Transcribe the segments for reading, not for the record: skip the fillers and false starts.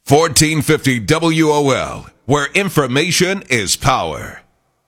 1450 WOL, where information is power.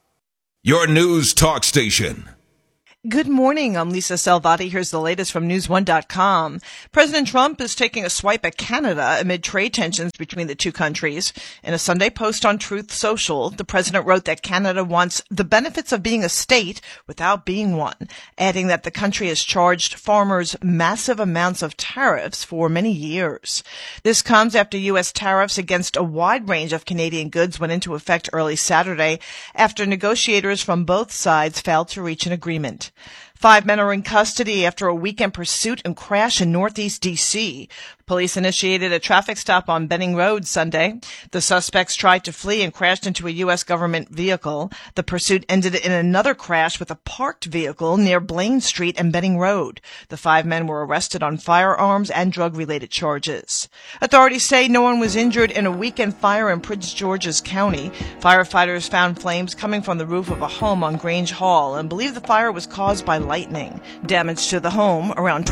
Your news talk station. Good morning. I'm Lisa Salvati. Here's the latest from News1.com. President Trump is taking a swipe at Canada amid trade tensions between the two countries. In a Sunday post on Truth Social, the president wrote that Canada wants the benefits of being a state without being one, adding that the country has charged farmers massive amounts of tariffs for many years. This comes after U.S. tariffs against a wide range of Canadian goods went into effect early Saturday after negotiators from both sides failed to reach an agreement. 5 men are in custody after a weekend pursuit and crash in Northeast D.C. Police initiated a traffic stop on Benning Road Sunday. The suspects tried to flee and crashed into a U.S. government vehicle. The pursuit ended in another crash with a parked vehicle near Blaine Street and Benning Road. The 5 men were arrested on firearms and drug-related charges. Authorities say no one was injured in a weekend fire in Prince George's County. Firefighters found flames coming from the roof of a home on Grange Hall and believe the fire was caused by lightning. Damage to the home, around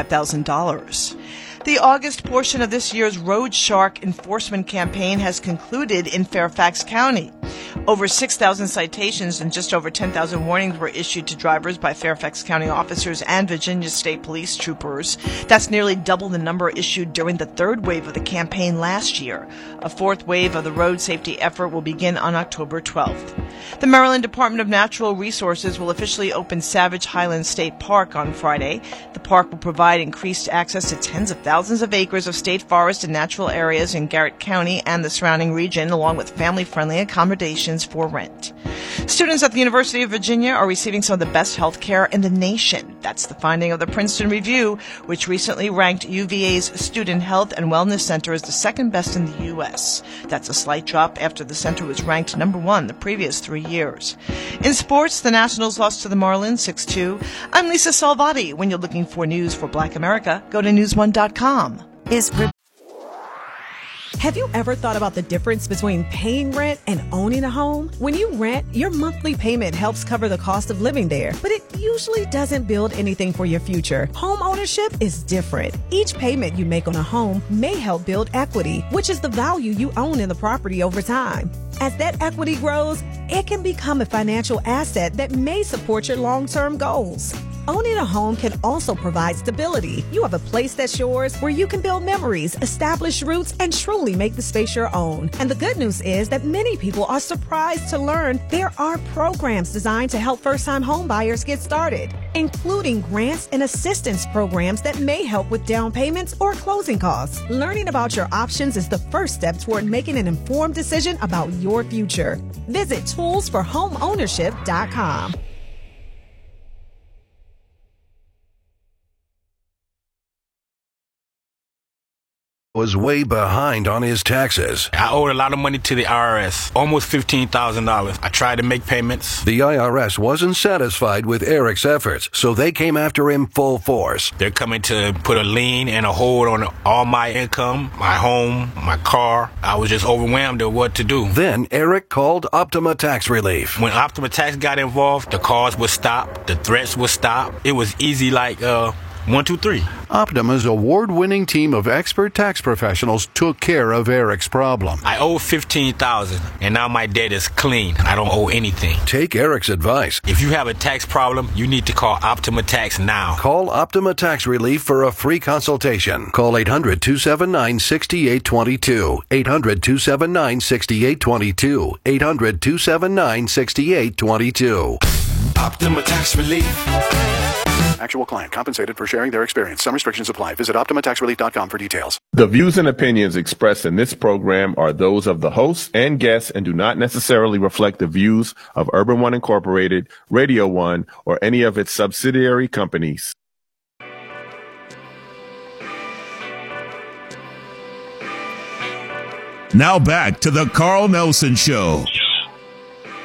$25,000. The August portion of this year's Road Shark enforcement campaign has concluded in Fairfax County. Over 6,000 citations and just over 10,000 warnings were issued to drivers by Fairfax County officers and Virginia State Police troopers. That's nearly double the number issued during the third wave of the campaign last year. A fourth wave of the road safety effort will begin on October 12th. The Maryland Department of Natural Resources will officially open Savage Highlands State Park on Friday. The park will provide increased access to tens of thousands of acres of state forest and natural areas in Garrett County and the surrounding region, along with family-friendly accommodations for rent. Students at the University of Virginia are receiving some of the best health care in the nation. That's the finding of the Princeton Review, which recently ranked UVA's Student Health and Wellness Center as the second best in the U.S. That's a slight drop after the center was ranked number one the previous 3 years. In sports, the Nationals lost to the Marlins 6-2. I'm Lisa Salvati. When you're looking for news for Black America, go to News1.com. Have you ever thought about the difference between paying rent and owning a home? When you rent, your monthly payment helps cover the cost of living there, but it usually doesn't build anything for your future. Home ownership is different. Each payment you make on a home may help build equity, which is the value you own in the property over time. As that equity grows, it can become a financial asset that may support your long-term goals. Owning a home can also provide stability. You have a place that's yours where you can build memories, establish roots, and truly make the space your own. And the good news is that many people are surprised to learn there are programs designed to help first-time home buyers get started, including grants and assistance programs that may help with down payments or closing costs. Learning about your options is the first step toward making an informed decision about your future. Visit toolsforhomeownership.com. Was way behind on his taxes. I owed a lot of money to the IRS, almost $15,000. I tried to make payments. The IRS wasn't satisfied with Eric's efforts, so they came after him full force. They're coming to put a lien and a hold on all my income, my home, my car. I was just overwhelmed at what to do. Then Eric called Optima Tax Relief. When Optima Tax got involved, the calls would stop, the threats would stop. It was easy like 1, 2, 3. Optima's award-winning team of expert tax professionals took care of Eric's problem. I owe $15,000, and now my debt is clean. I don't owe anything. Take Eric's advice. If you have a tax problem, you need to call Optima Tax now. Call Optima Tax Relief for a free consultation. Call 800-279-6822. 800-279-6822. 800-279-6822. Optima Tax Relief. Actual client compensated for sharing their experience. Some restrictions apply. Visit OptimaTaxRelief.com for details. The views and opinions expressed in this program are those of the hosts and guests and do not necessarily reflect the views of Urban One Incorporated, Radio One, or any of its subsidiary companies. Now back to the Carl Nelson Show.